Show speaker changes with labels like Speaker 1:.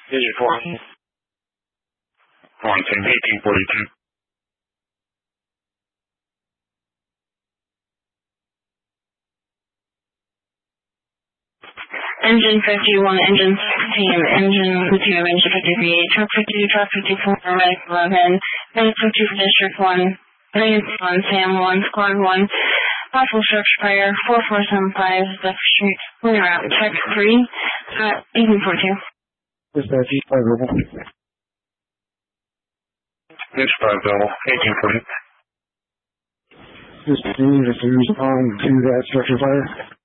Speaker 1: Digit 4. Quarantine 1842.
Speaker 2: Engine 51, engine 16, engine 2, engine 53, truck 52, truck 54, medic 11, medic 52 for district 1, medic 1, SAM 1, squad 1, possible structure fire, 4475, left street, clear out, check 3, 1842.
Speaker 3: Dispatch, 5 Rebel.
Speaker 1: Dispatch 5 Double, 1840.
Speaker 3: Dispatch, respond to that structure fire.